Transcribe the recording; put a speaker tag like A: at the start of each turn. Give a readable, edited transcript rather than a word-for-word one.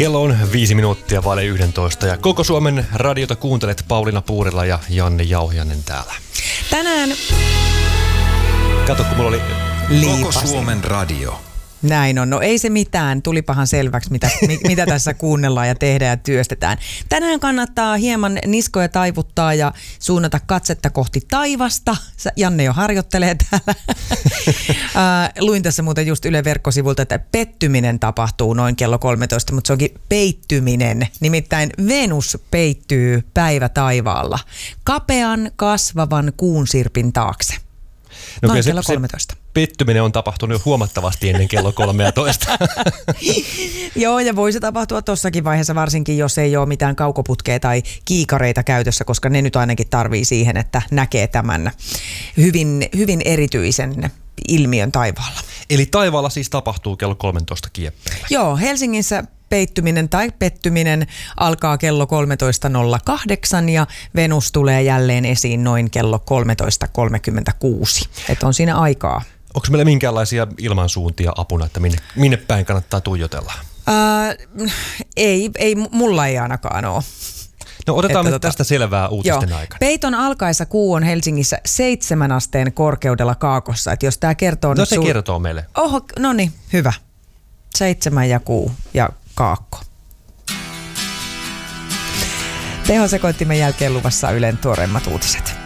A: Kello on 5 minuuttia vaille 11 ja koko Suomen radiota kuuntelet Pauliina Puurila ja Janne Jauhianen täällä.
B: Tänään...
A: Kato, kun mulla oli
C: koko Suomen radio.
B: Näin on. No ei se mitään. Tulipahan selväksi, mitä tässä kuunnellaan ja tehdään ja työstetään. Tänään kannattaa hieman niskoja taivuttaa ja suunnata katsetta kohti taivasta. Janne jo harjoittelee täällä. Luin tässä muuten just Yle verkkosivulta, että pettyminen tapahtuu noin kello 13, mutta se onkin peittyminen. Nimittäin Venus peittyy päivätaivaalla kapean kasvavan kuunsirpin taakse.
A: No
B: noin kello 13.
A: Pettyminen on tapahtunut jo huomattavasti ennen kello 13.
B: Joo, ja voi se tapahtua tossakin vaiheessa, varsinkin jos ei ole mitään kaukoputkea tai kiikareita käytössä, koska ne nyt ainakin tarvii siihen, että näkee tämän hyvin erityisen ilmiön taivaalla.
A: Eli taivaalla siis tapahtuu kello 13 kieppeillä.
B: Joo, Helsingissä peittyminen tai pettyminen alkaa kello 13.08 ja Venus tulee jälleen esiin noin kello 13.36. Että on siinä aikaa.
A: Onko meillä minkäänlaisia ilmansuuntia apuna, että minne päin kannattaa tuijotella?
B: Ei, mulla ei ainakaan ole.
A: No otetaan nyt tästä selvää uutisten aikana.
B: Peiton alkaessa kuu on Helsingissä 7 asteen korkeudella kaakossa. Että jos tämä kertoo...
A: No se kertoo meille.
B: Oho, no niin, hyvä. 7 ja kuu ja kaakko. Tehosekoittimen jälkeen luvassa Ylen tuoreimmat uutiset.